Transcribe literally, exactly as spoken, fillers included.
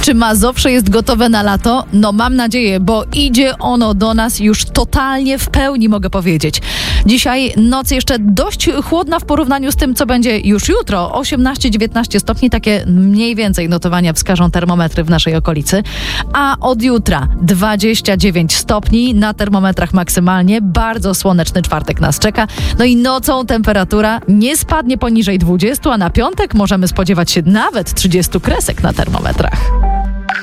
Czy Mazowsze jest gotowe na lato? No mam nadzieję, bo idzie ono do nas już totalnie w pełni, mogę powiedzieć. Dzisiaj noc jeszcze dość chłodna w porównaniu z tym, co będzie już jutro. osiemnaście dziewiętnaście stopni, takie mniej więcej notowania wskażą termometry w naszej okolicy. A od jutra dwadzieścia dziewięć stopni na termometrach maksymalnie. Bardzo słoneczny czwartek nas czeka. No i nocą temperatura nie spadnie poniżej dwudziestu, a na piątek możemy spodziewać się nawet trzydziestu kresek na termometrach.